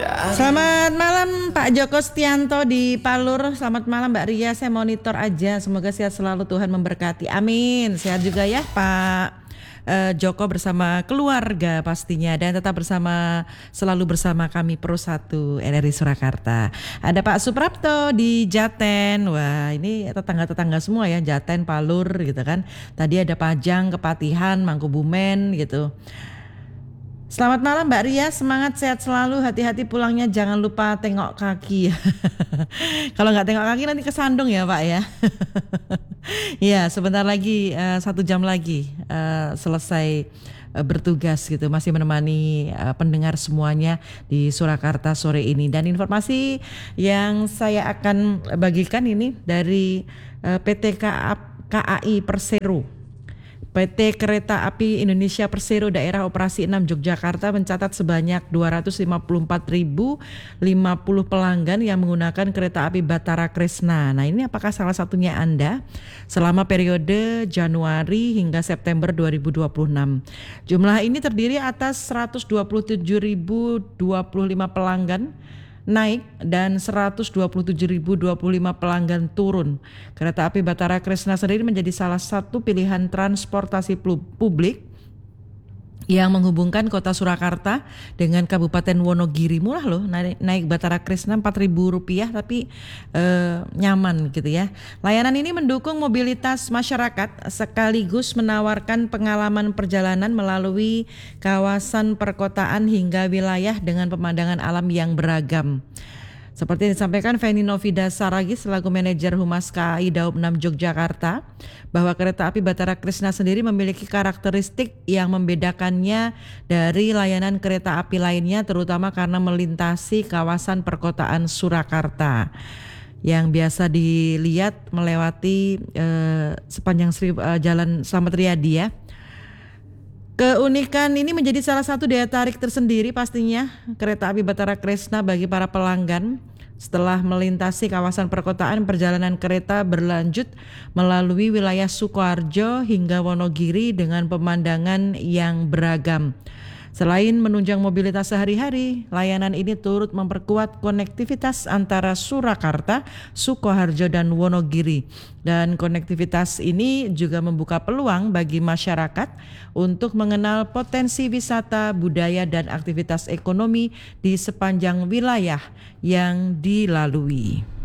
Selamat malam Pak Joko Setianto di Palur. Selamat malam Mbak Ria, saya monitor aja. Semoga sehat selalu, Tuhan memberkati. Amin. Sehat juga ya Pak Joko bersama keluarga pastinya. Dan tetap selalu bersama kami Pro 1 RRI Surakarta. Ada Pak Suprapto di Jaten. Wah, ini tetangga-tetangga semua ya, Jaten, Palur gitu kan. Tadi ada Pajang, Kepatihan, Mangkubumen gitu. Selamat malam Mbak Ria, semangat sehat selalu, hati-hati pulangnya jangan lupa tengok kaki. Kalau nggak tengok kaki nanti kesandung ya Pak ya. Ya sebentar lagi 1 jam lagi selesai bertugas gitu, masih menemani pendengar semuanya di Surakarta sore ini. Dan informasi yang saya akan bagikan ini dari PT KAI Persero. PT Kereta Api Indonesia Persero Daerah Operasi 6 Yogyakarta mencatat sebanyak 254.050 pelanggan yang menggunakan kereta api Batara Kresna. Nah, ini apakah salah satunya Anda? Selama periode Januari hingga September 2026. Jumlah ini terdiri atas 127.025 pelanggan naik dan 127.025 pelanggan turun. Kereta api Batara Kresna sendiri menjadi salah satu pilihan transportasi publik yang menghubungkan kota Surakarta dengan Kabupaten Wonogiri. Murah loh, naik Batara Kresna Rp4.000 tapi nyaman gitu ya. Layanan ini mendukung mobilitas masyarakat sekaligus menawarkan pengalaman perjalanan melalui kawasan perkotaan hingga wilayah dengan pemandangan alam yang beragam. Seperti yang disampaikan Feni Novida Saragi selaku manajer Humas KAI Daob 6 Yogyakarta, bahwa kereta api Batara Kresna sendiri memiliki karakteristik yang membedakannya dari layanan kereta api lainnya, terutama karena melintasi kawasan perkotaan Surakarta yang biasa dilihat melewati sepanjang Jalan Slamet Riyadi ya. Keunikan ini menjadi salah satu daya tarik tersendiri pastinya kereta api Batara Kresna bagi para pelanggan. Setelah melintasi kawasan perkotaan, perjalanan kereta berlanjut melalui wilayah Sukoharjo hingga Wonogiri dengan pemandangan yang beragam. Selain menunjang mobilitas sehari-hari, layanan ini turut memperkuat konektivitas antara Surakarta, Sukoharjo, dan Wonogiri. Dan konektivitas ini juga membuka peluang bagi masyarakat untuk mengenal potensi wisata, budaya, dan aktivitas ekonomi di sepanjang wilayah yang dilalui.